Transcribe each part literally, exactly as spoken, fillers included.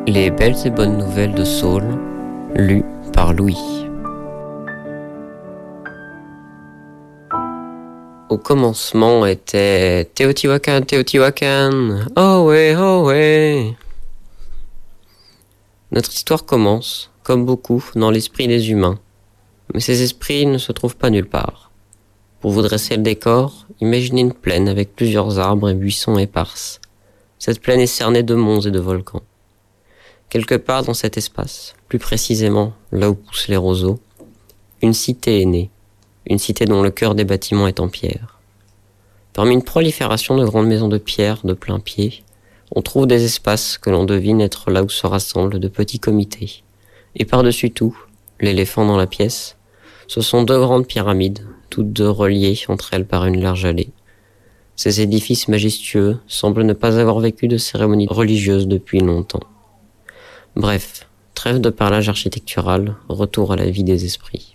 Les belles et bonnes nouvelles de Saul, lues par Louis. Au commencement était Teotihuacan, Teotihuacan, oh ouais, oh ouais. Notre histoire commence, comme beaucoup, dans l'esprit des humains. Mais ces esprits ne se trouvent pas nulle part. Pour vous dresser le décor, imaginez une plaine avec plusieurs arbres et buissons éparses. Cette plaine est cernée de monts et de volcans. Quelque part dans cet espace, plus précisément là où poussent les roseaux, une cité est née, une cité dont le cœur des bâtiments est en pierre. Parmi une prolifération de grandes maisons de pierre de plein pied, on trouve des espaces que l'on devine être là où se rassemblent de petits comités. Et par-dessus tout, l'éléphant dans la pièce, ce sont deux grandes pyramides, toutes deux reliées entre elles par une large allée. Ces édifices majestueux semblent ne pas avoir vécu de cérémonies religieuses depuis longtemps. Bref, trêve de parlage architectural, retour à la vie des esprits.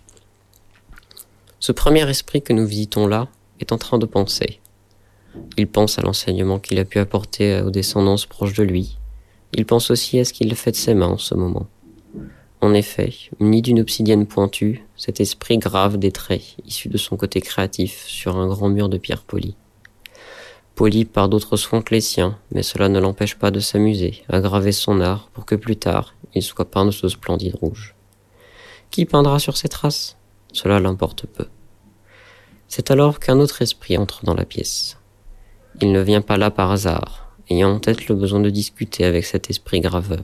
Ce premier esprit que nous visitons là est en train de penser. Il pense à l'enseignement qu'il a pu apporter aux descendances proches de lui. Il pense aussi à ce qu'il fait de ses mains en ce moment. En effet, muni d'une obsidienne pointue, cet esprit grave des traits issus de son côté créatif sur un grand mur de pierre polie. Poli par d'autres soins que les siens, mais cela ne l'empêche pas de s'amuser, à graver son art pour que plus tard, il soit peint de ce splendide rouge. Qui peindra sur ces traces ? Cela l'importe peu. C'est alors qu'un autre esprit entre dans la pièce. Il ne vient pas là par hasard, ayant en tête le besoin de discuter avec cet esprit graveur.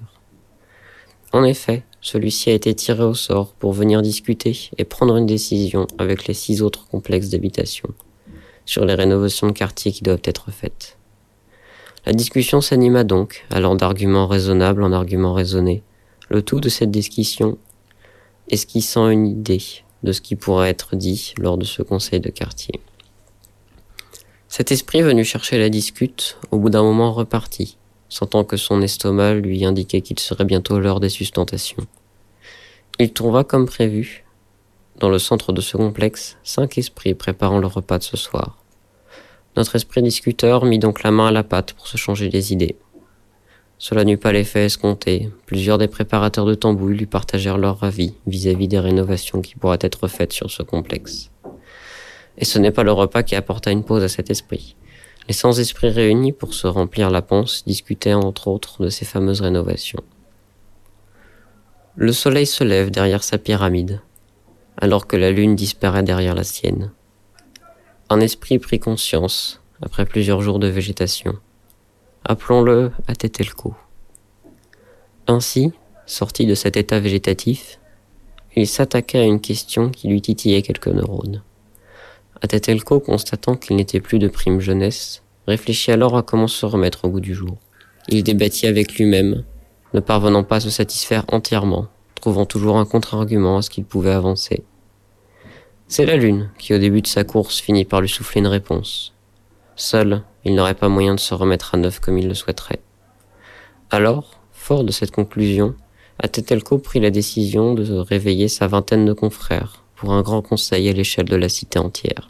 En effet, celui-ci a été tiré au sort pour venir discuter et prendre une décision avec les six autres complexes d'habitation sur les rénovations de quartier qui doivent être faites. La discussion s'anima donc, allant d'arguments raisonnables en arguments raisonnés, le tout de cette discussion esquissant une idée de ce qui pourrait être dit lors de ce conseil de quartier. Cet esprit venu chercher la discute, au bout d'un moment repartit, sentant que son estomac lui indiquait qu'il serait bientôt l'heure des sustentations. Il trouva comme prévu, dans le centre de ce complexe, cinq esprits préparant le repas de ce soir. Notre esprit discuteur mit donc la main à la pâte pour se changer les idées. Cela n'eut pas l'effet escompté. Plusieurs des préparateurs de tambouille lui partagèrent leur avis vis-à-vis des rénovations qui pourraient être faites sur ce complexe. Et ce n'est pas le repas qui apporta une pause à cet esprit. Les cent esprits réunis pour se remplir la panse discutaient entre autres de ces fameuses rénovations. Le soleil se lève derrière sa pyramide, alors que la lune disparaît derrière la sienne. Un esprit prit conscience, après plusieurs jours de végétation. Appelons-le Atetelco. Ainsi, sorti de cet état végétatif, il s'attaqua à une question qui lui titillait quelques neurones. Atetelco, constatant qu'il n'était plus de prime jeunesse, réfléchit alors à comment se remettre au goût du jour. Il débattit avec lui-même, ne parvenant pas à se satisfaire entièrement, trouvant toujours un contre-argument à ce qu'il pouvait avancer. C'est la lune qui, au début de sa course, finit par lui souffler une réponse. Seul, il n'aurait pas moyen de se remettre à neuf comme il le souhaiterait. Alors, fort de cette conclusion, Atetelco prit la décision de réveiller sa vingtaine de confrères pour un grand conseil à l'échelle de la cité entière.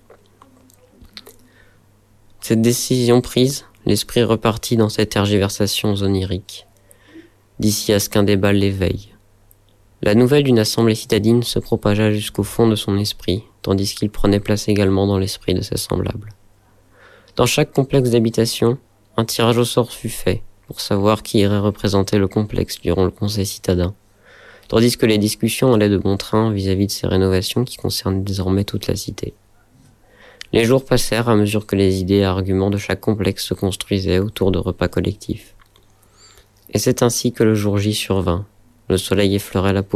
Cette décision prise, l'esprit repartit dans cette tergiversation onirique, d'ici à ce qu'un débat l'éveille. La nouvelle d'une assemblée citadine se propagea jusqu'au fond de son esprit, tandis qu'il prenait place également dans l'esprit de ses semblables. Dans chaque complexe d'habitation, un tirage au sort fut fait pour savoir qui irait représenter le complexe durant le conseil citadin, tandis que les discussions allaient de bon train vis-à-vis de ces rénovations qui concernaient désormais toute la cité. Les jours passèrent à mesure que les idées et arguments de chaque complexe se construisaient autour de repas collectifs. Et c'est ainsi que le jour J survint. Le soleil effleurait la peau